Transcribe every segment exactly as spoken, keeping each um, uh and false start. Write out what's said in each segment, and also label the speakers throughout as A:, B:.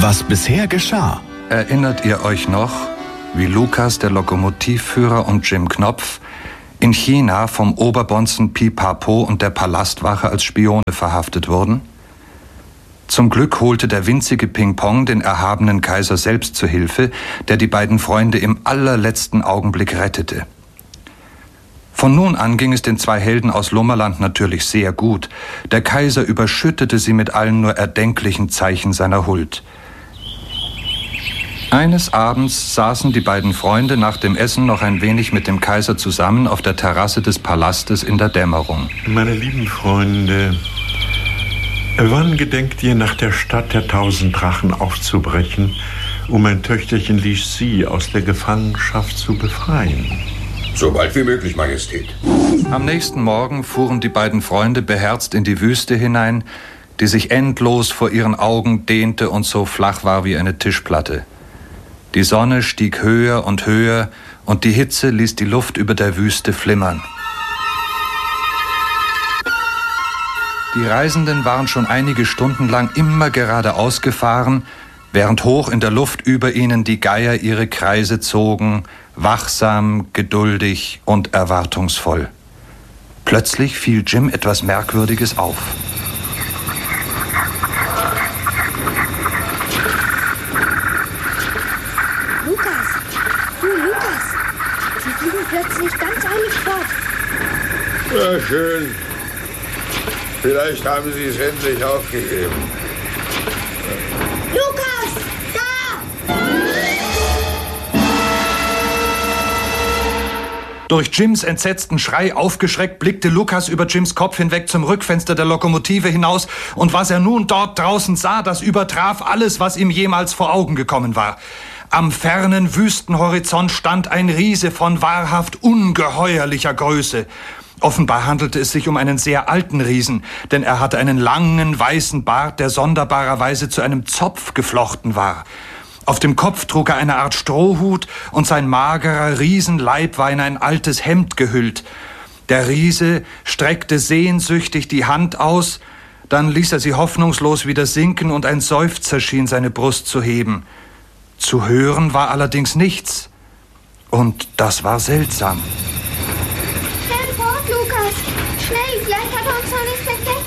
A: Was bisher geschah.
B: Erinnert ihr euch noch, wie Lukas, der Lokomotivführer, und Jim Knopf in China vom Oberbonzen Pipapo und der Palastwache als Spione verhaftet wurden? Zum Glück holte der winzige Ping-Pong den erhabenen Kaiser selbst zu Hilfe, der die beiden Freunde im allerletzten Augenblick rettete. Von nun an ging es den zwei Helden aus Lummerland natürlich sehr gut. Der Kaiser überschüttete sie mit allen nur erdenklichen Zeichen seiner Huld. Eines Abends saßen die beiden Freunde nach dem Essen noch ein wenig mit dem Kaiser zusammen auf der Terrasse des Palastes in der Dämmerung.
C: Meine lieben Freunde, wann gedenkt ihr, nach der Stadt der tausend Drachen aufzubrechen, um mein Töchterchen Li Shi aus der Gefangenschaft zu befreien?
D: So bald wie möglich, Majestät.
B: Am nächsten Morgen fuhren die beiden Freunde beherzt in die Wüste hinein, die sich endlos vor ihren Augen dehnte und so flach war wie eine Tischplatte. Die Sonne stieg höher und höher und die Hitze ließ die Luft über der Wüste flimmern. Die Reisenden waren schon einige Stunden lang immer geradeaus gefahren, während hoch in der Luft über ihnen die Geier ihre Kreise zogen, wachsam, geduldig und erwartungsvoll. Plötzlich fiel Jim etwas Merkwürdiges auf.
E: Lukas, du Lukas, sie fliegen plötzlich ganz eilig fort.
D: Ja, schön. Vielleicht haben sie es endlich aufgegeben.
E: Lukas, da!
B: Durch Jims entsetzten Schrei aufgeschreckt, blickte Lukas über Jims Kopf hinweg zum Rückfenster der Lokomotive hinaus, und was er nun dort draußen sah, das übertraf alles, was ihm jemals vor Augen gekommen war. Am fernen Wüstenhorizont stand ein Riese von wahrhaft ungeheuerlicher Größe. Offenbar handelte es sich um einen sehr alten Riesen, denn er hatte einen langen, weißen Bart, der sonderbarerweise zu einem Zopf geflochten war. Auf dem Kopf trug er eine Art Strohhut und sein magerer Riesenleib war in ein altes Hemd gehüllt. Der Riese streckte sehnsüchtig die Hand aus, dann ließ er sie hoffnungslos wieder sinken und ein Seufzer schien seine Brust zu heben. Zu hören war allerdings nichts. Und das war seltsam.
E: Schnell fort, Lukas! Schnell, vielleicht hat er uns noch nicht entdeckt.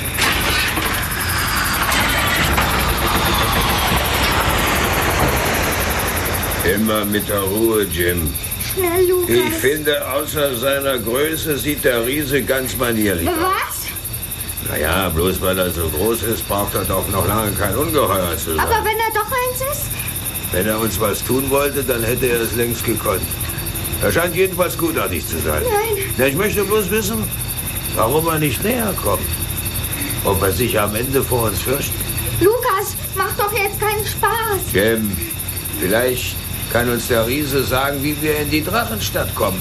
D: Immer mit der Ruhe, Jim.
E: Schnell, Lukas!
D: Ich finde, außer seiner Größe sieht der Riese ganz manierlich aus.
E: Was?
D: Naja, bloß weil er so groß ist, braucht er doch noch lange kein Ungeheuer zu sein.
E: Aber wenn er doch eins ist?
D: Wenn er uns was tun wollte, dann hätte er es längst gekonnt. Er scheint jedenfalls gutartig zu sein.
E: Nein.
D: Ja, ich möchte bloß wissen, warum er nicht näher kommt. Ob er sich am Ende vor uns fürchtet.
E: Lukas, mach doch jetzt keinen Spaß.
D: Jim, vielleicht kann uns der Riese sagen, wie wir in die Drachenstadt kommen.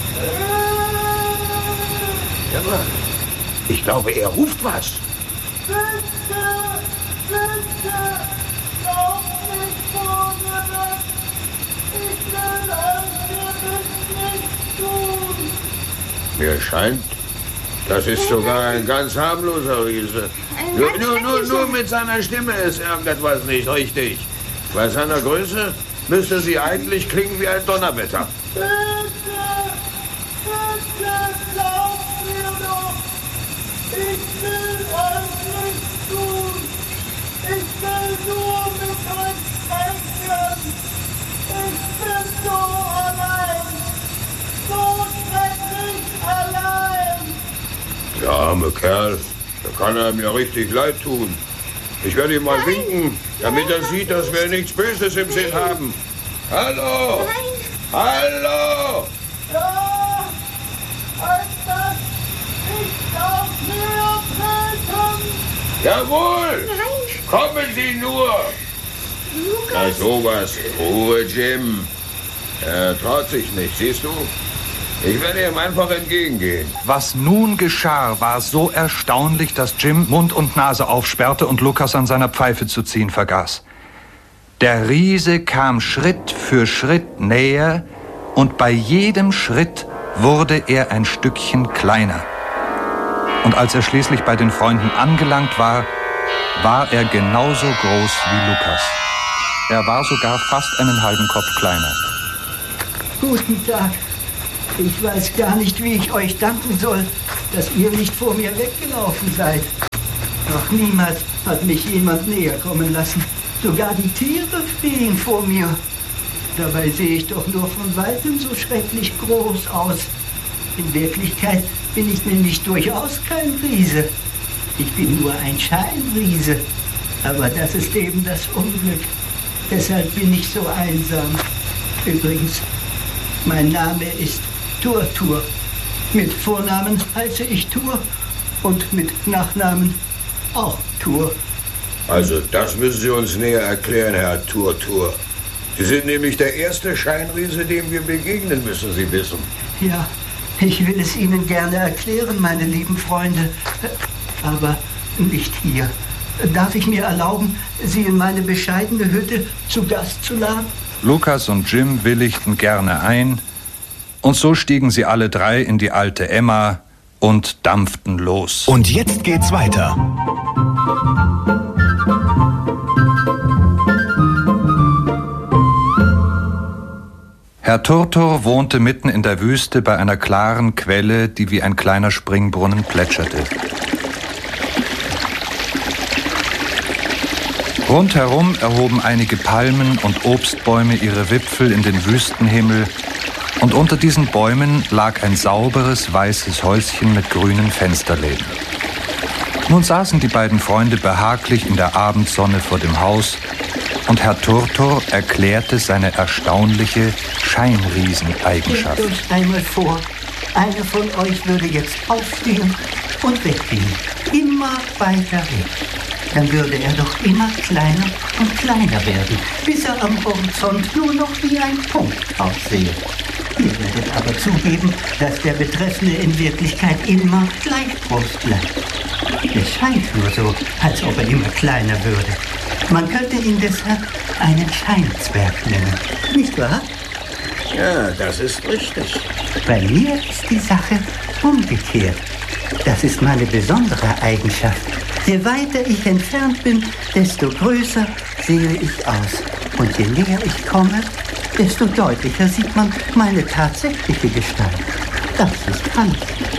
D: Ja, aber ich glaube, er ruft was.
E: Bitte, bitte, lauf nicht vor mir weg. Ich will euch nicht tun.
D: Mir scheint, das ist sogar ein ganz harmloser Riese. Nur, nur, nur, nur mit seiner Stimme ist irgendetwas nicht richtig. Bei seiner Größe müsste sie eigentlich klingen wie ein Donnerwetter.
E: Bitte, bitte, lauf mir doch. Ich will euch nicht tun. Ich will nur mit euch sprechen. Ich bin so allein. So schrecklich allein.
D: Der arme Kerl, da kann er mir richtig leid tun. Ich werde ihm mal
E: Nein.
D: winken, damit er sieht, dass wir nichts Böses im Sinn haben. Hallo!
E: Nein.
D: Hallo!
E: Ja, Alter, ich darf mehr treten.
D: Jawohl!
E: Nein,
D: Kommen Sie nur! Na
E: Lukas.
D: sowas. Ruhe, Jim. Er traut sich nicht, siehst du? Ich werde ihm einfach entgegengehen.
B: Was nun geschah, war so erstaunlich, dass Jim Mund und Nase aufsperrte und Lukas an seiner Pfeife zu ziehen vergaß. Der Riese kam Schritt für Schritt näher und bei jedem Schritt wurde er ein Stückchen kleiner. Und als er schließlich bei den Freunden angelangt war, war er genauso groß wie Lukas. Er war sogar fast einen halben Kopf kleiner.
A: Guten Tag. Ich weiß gar nicht, wie ich euch danken soll, dass ihr nicht vor mir weggelaufen seid. Noch niemals hat mich jemand näher kommen lassen. Sogar die Tiere fliehen vor mir. Dabei sehe ich doch nur von Weitem so schrecklich groß aus. In Wirklichkeit bin ich nämlich durchaus kein Riese. Ich bin nur ein Scheinriese. Aber das ist eben das Unglück. Deshalb bin ich so einsam. Übrigens, mein Name ist Turtur. Mit Vornamen heiße ich Tur und mit Nachnamen auch Tur.
D: Also, das müssen Sie uns näher erklären, Herr Turtur. Sie sind nämlich der erste Scheinriese, dem wir begegnen, müssen Sie wissen.
A: Ja, ich will es Ihnen gerne erklären, meine lieben Freunde. Aber nicht hier. Darf ich mir erlauben, Sie in meine bescheidene Hütte zu Gast zu laden?
B: Lukas und Jim willigten gerne ein, und so stiegen sie alle drei in die alte Emma und dampften los.
F: Und jetzt geht's weiter.
B: Herr Turtur wohnte mitten in der Wüste bei einer klaren Quelle, die wie ein kleiner Springbrunnen plätscherte. Rundherum erhoben einige Palmen und Obstbäume ihre Wipfel in den Wüstenhimmel, und unter diesen Bäumen lag ein sauberes, weißes Häuschen mit grünen Fensterläden. Nun saßen die beiden Freunde behaglich in der Abendsonne vor dem Haus, und Herr Turtur erklärte seine erstaunliche Scheinrieseneigenschaft.
A: Stellt euch einmal vor, einer von euch würde jetzt aufstehen und weggehen, immer weiter weg. Dann würde er doch immer kleiner und kleiner werden, bis er am Horizont nur noch wie ein Punkt aussehe. Ihr werdet aber zugeben, dass der Betreffende in Wirklichkeit immer gleich groß bleibt. Es scheint nur so, als ob er immer kleiner würde. Man könnte ihn deshalb einen Scheinzwerg nennen, nicht wahr?
D: Ja, das ist richtig.
A: Bei mir ist die Sache umgekehrt. Das ist meine besondere Eigenschaft. Je weiter ich entfernt bin, desto größer sehe ich aus. Und je näher ich komme, desto deutlicher sieht man meine tatsächliche Gestalt. Das ist alles.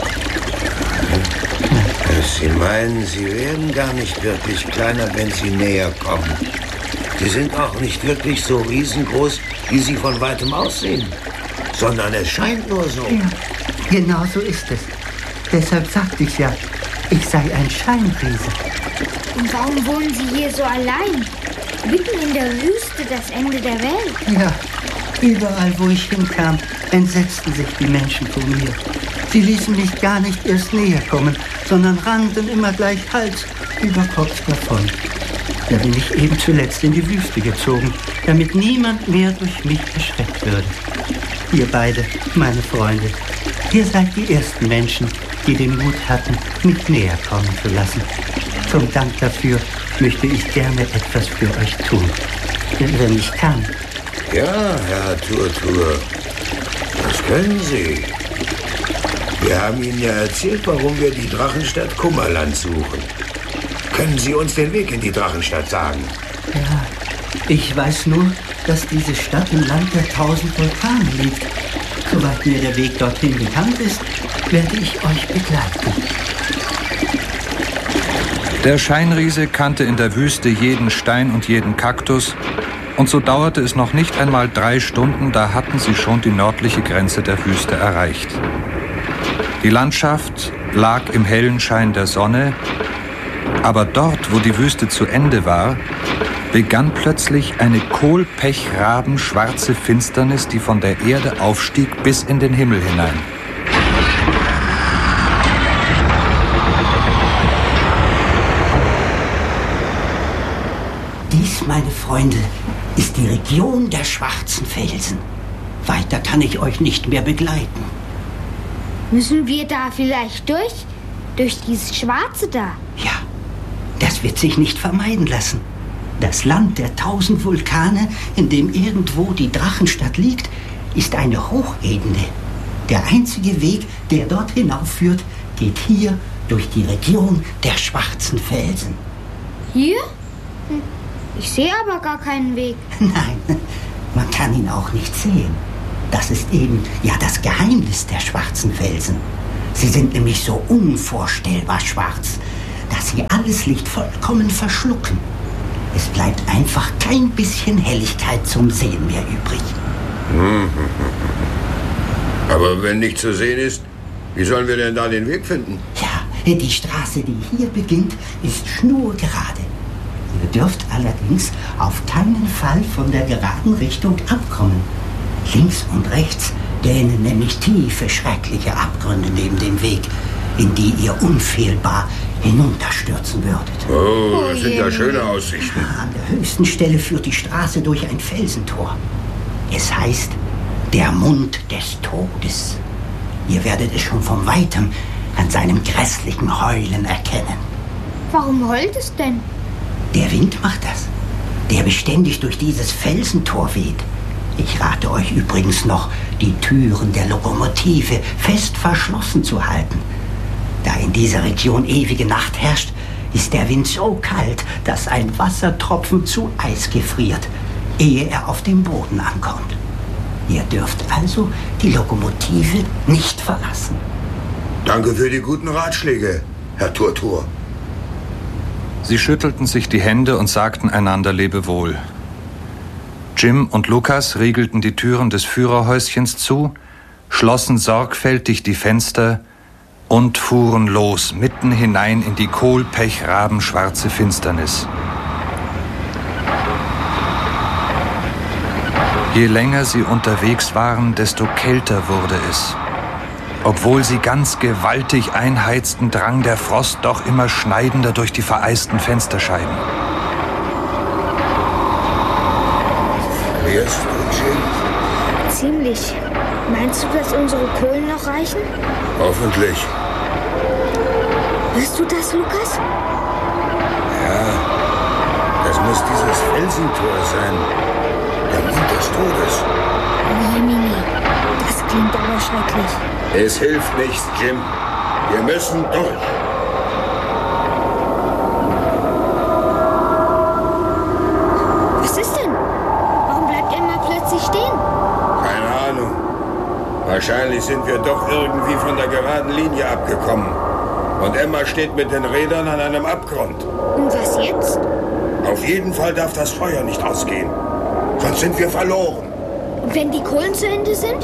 D: Sie meinen, Sie werden gar nicht wirklich kleiner, wenn Sie näher kommen. Sie sind auch nicht wirklich so riesengroß, wie Sie von weitem aussehen, sondern es scheint nur so.
A: Ja, genau so ist es. Deshalb sagte ich ja, ich sei ein Scheinriese.
E: Und warum wohnen Sie hier so allein? Mitten in der Wüste, das Ende der Welt.
A: Ja, überall, wo ich hinkam, entsetzten sich die Menschen vor mir. Sie ließen mich gar nicht erst näher kommen, sondern rannten immer gleich Hals über Kopf davon. Da bin ich eben zuletzt in die Wüste gezogen, damit niemand mehr durch mich erschreckt würde. Ihr beide, meine Freunde, ihr seid die ersten Menschen, die den Mut hatten, mich näher kommen zu lassen. Zum Dank dafür möchte ich gerne etwas für euch tun, wenn ich kann.
D: Ja, Herr Turtur, das können Sie. Wir haben Ihnen ja erzählt, warum wir die Drachenstadt Kummerland suchen. Können Sie uns den Weg in die Drachenstadt sagen?
A: Ja, ich weiß nur, dass diese Stadt im Land der tausend Vulkane liegt. Soweit mir der Weg dorthin bekannt ist, werde ich euch begleiten.
B: Der Scheinriese kannte in der Wüste jeden Stein und jeden Kaktus, und so dauerte es noch nicht einmal drei Stunden, da hatten sie schon die nördliche Grenze der Wüste erreicht. Die Landschaft lag im hellen Schein der Sonne, aber dort, wo die Wüste zu Ende war, begann plötzlich eine kohlpechrabenschwarze Finsternis, die von der Erde aufstieg bis in den Himmel hinein.
A: Dies, meine Freunde, ist die Region der schwarzen Felsen. Weiter kann ich euch nicht mehr begleiten.
E: Müssen wir da vielleicht durch? Durch dieses Schwarze da?
A: Ja, das wird sich nicht vermeiden lassen. Das Land der tausend Vulkane, in dem irgendwo die Drachenstadt liegt, ist eine Hochebene. Der einzige Weg, der dort hinaufführt, geht hier durch die Region der schwarzen Felsen.
E: Hier? Hm. Ich sehe aber gar keinen Weg.
A: Nein, man kann ihn auch nicht sehen. Das ist eben ja das Geheimnis der schwarzen Felsen. Sie sind nämlich so unvorstellbar schwarz, dass sie alles Licht vollkommen verschlucken. Es bleibt einfach kein bisschen Helligkeit zum Sehen mehr übrig.
D: Aber wenn nichts zu sehen ist, wie sollen wir denn da den Weg finden?
A: Ja, die Straße, die hier beginnt, ist schnurgerade. Ihr dürft allerdings auf keinen Fall von der geraden Richtung abkommen. Links und rechts dehnen nämlich tiefe, schreckliche Abgründe neben dem Weg, in die ihr unfehlbar hinunterstürzen würdet.
D: Oh, das sind ja schöne Aussichten.
A: An der höchsten Stelle führt die Straße durch ein Felsentor. Es heißt der Mund des Todes. Ihr werdet es schon von Weitem an seinem grässlichen Heulen erkennen.
E: Warum heult es denn?
A: Der Wind macht das, der beständig durch dieses Felsentor weht. Ich rate euch übrigens noch, die Türen der Lokomotive fest verschlossen zu halten. Da in dieser Region ewige Nacht herrscht, ist der Wind so kalt, dass ein Wassertropfen zu Eis gefriert, ehe er auf dem Boden ankommt. Ihr dürft also die Lokomotive nicht verlassen.
D: Danke für die guten Ratschläge, Herr Turtur.
B: Sie schüttelten sich die Hände und sagten einander Lebewohl. Jim und Lukas riegelten die Türen des Führerhäuschens zu, schlossen sorgfältig die Fenster und fuhren los, mitten hinein in die kohlpechrabenschwarze Finsternis. Je länger sie unterwegs waren, desto kälter wurde es. Obwohl sie ganz gewaltig einheizten, drang der Frost doch immer schneidender durch die vereisten Fensterscheiben.
D: Frierst du, Jim?
E: Ziemlich. Meinst du, dass unsere Kohlen noch reichen?
D: Hoffentlich.
E: Hörst du das, Lukas?
D: Ja, das muss dieses Felsentor sein. Der Mund des Todes.
E: Nee, Mini. Das klingt aber schrecklich.
D: Es hilft nichts, Jim. Wir müssen durch.
E: Was ist denn? Warum bleibt Emma plötzlich stehen?
D: Keine Ahnung. Wahrscheinlich sind wir doch irgendwie von der geraden Linie abgekommen. Und Emma steht mit den Rädern an einem Abgrund.
E: Und was jetzt?
D: Auf jeden Fall darf das Feuer nicht ausgehen. Sonst sind wir verloren.
E: Und wenn die Kohlen zu Ende sind?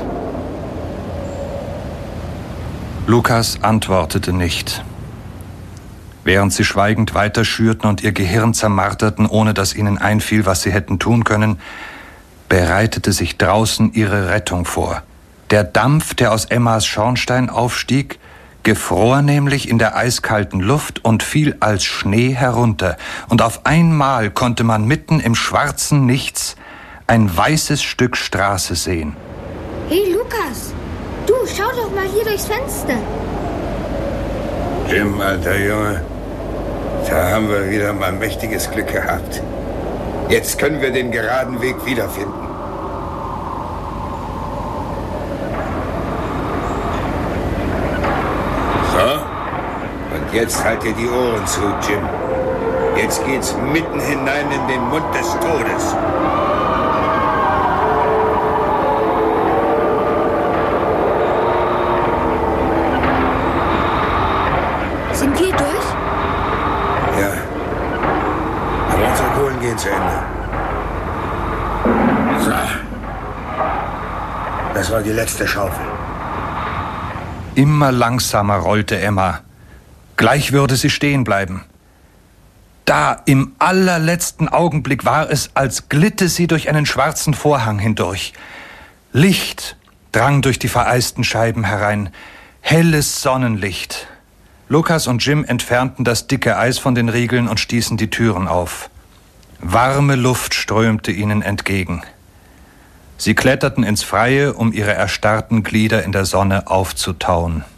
B: Lukas antwortete nicht. Während sie schweigend weiterschürten und ihr Gehirn zermarterten, ohne dass ihnen einfiel, was sie hätten tun können, bereitete sich draußen ihre Rettung vor. Der Dampf, der aus Emmas Schornstein aufstieg, gefror nämlich in der eiskalten Luft und fiel als Schnee herunter. Und auf einmal konnte man mitten im schwarzen Nichts ein weißes Stück Straße sehen.
E: Hey, Lukas! Du, schau doch mal hier durchs Fenster.
D: Jim, alter Junge, da haben wir wieder mal mächtiges Glück gehabt. Jetzt können wir den geraden Weg wiederfinden. So, und jetzt halt dir die Ohren zu, Jim. Jetzt geht's mitten hinein in den Mund des Todes.
E: Sind wir durch?
D: Ja. Aber unsere Kohlen gehen zu Ende. So. Das war die letzte Schaufel.
B: Immer langsamer rollte Emma. Gleich würde sie stehen bleiben. Da, im allerletzten Augenblick war es, als glitte sie durch einen schwarzen Vorhang hindurch. Licht drang durch die vereisten Scheiben herein. Helles Sonnenlicht. Lukas und Jim entfernten das dicke Eis von den Riegeln und stießen die Türen auf. Warme Luft strömte ihnen entgegen. Sie kletterten ins Freie, um ihre erstarrten Glieder in der Sonne aufzutauen.